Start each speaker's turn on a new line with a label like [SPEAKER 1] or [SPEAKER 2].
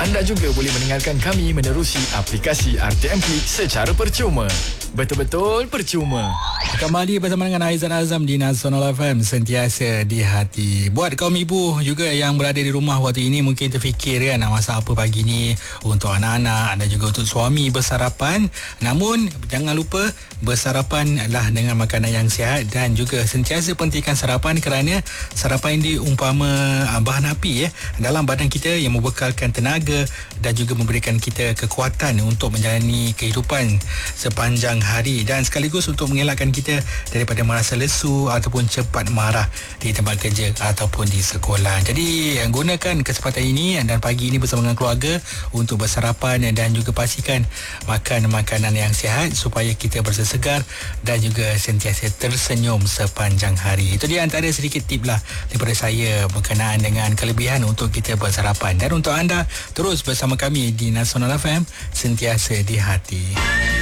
[SPEAKER 1] Anda juga boleh mendengarkan kami menerusi aplikasi RTM Klik secara percuma. Betul-betul percuma.
[SPEAKER 2] Kembali bersama dengan Aizan Azam di Nasional FM, sentiasa di hati. Buat kaum ibu juga yang berada di rumah waktu ini, mungkin terfikir kan nak masak apa pagi ni untuk anak-anak dan juga untuk suami bersarapan. Namun jangan lupa bersarapan adalah dengan makanan yang sihat dan juga sentiasa pentingkan sarapan, kerana sarapan ini umpama bahan api dalam badan kita yang membekalkan tenaga dan juga memberikan kita kekuatan untuk menjalani kehidupan sepanjang hari, dan sekaligus untuk mengelakkan kita daripada merasa lesu ataupun cepat marah di tempat kerja ataupun di sekolah. Jadi gunakan kesempatan ini dan pagi ini bersama dengan keluarga untuk bersarapan dan juga pastikan makan makanan yang sihat supaya kita berasa segar dan juga sentiasa tersenyum sepanjang hari. Itu dia antara sedikit tip lah daripada saya berkenaan dengan kelebihan untuk kita bersarapan. Dan untuk anda, terus bersama kami di Nasional FM, sentiasa di hati.